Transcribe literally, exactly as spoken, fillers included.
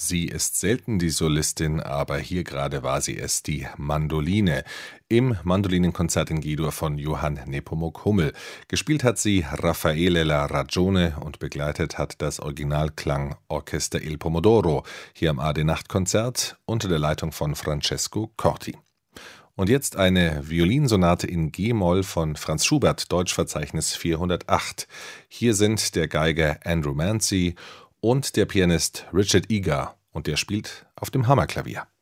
Sie ist selten die Solistin, aber hier gerade war sie es, die Mandoline, im Mandolinenkonzert in G-Dur von Johann Nepomuk Hummel. Gespielt hat sie Raffaele La Ragione und begleitet hat das Originalklangorchester Il Pomodoro, hier am A D-Nachtkonzert unter der Leitung von Francesco Corti. Und jetzt eine Violinsonate in G-Moll von Franz Schubert, Deutschverzeichnis vierhundertacht. Hier sind der Geiger Andrew Mancy und der Pianist Richard Egar, und der spielt auf dem Hammerklavier.